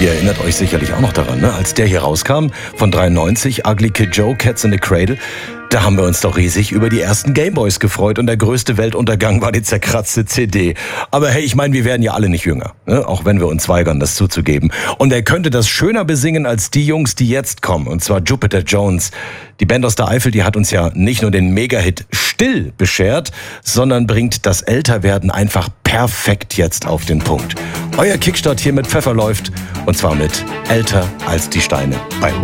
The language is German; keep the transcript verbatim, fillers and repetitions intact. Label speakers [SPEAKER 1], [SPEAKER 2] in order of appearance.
[SPEAKER 1] Ihr erinnert euch sicherlich auch noch daran, ne? Als der hier rauskam, von dreiundneunzig, Ugly Kid Joe, Cats in the Cradle, da haben wir uns doch riesig über die ersten Gameboys gefreut und der größte Weltuntergang war die zerkratzte C D. Aber hey, ich meine, wir werden ja alle nicht jünger, ne? Auch wenn wir uns weigern, das zuzugeben. Und er könnte das schöner besingen als die Jungs, die jetzt kommen, und zwar Jupiter Jones. Die Band aus der Eifel, die hat uns ja nicht nur den Mega-Hit Still beschert, sondern bringt das Älterwerden einfach perfekt jetzt auf den Punkt. Euer Kickstart hier mit Pfeffer läuft, und zwar mit Älter als die Steine bei